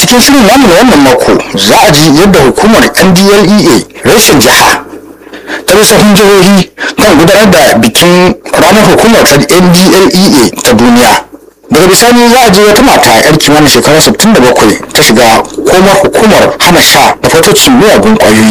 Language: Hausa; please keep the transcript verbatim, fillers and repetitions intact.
cikin shirin namu na wannan mako za a ji yadda hukumar N D L E A reshen jiha ta bi sahun jihohi kan gudanar da bikin ranar hukumar ta N D L E A ta duniya. Daga bisani za a je wata mata yar kimanin shekaru sittin da bakwai ta shiga komar hukumar hana sha da fatocin miyagun kwayoyi.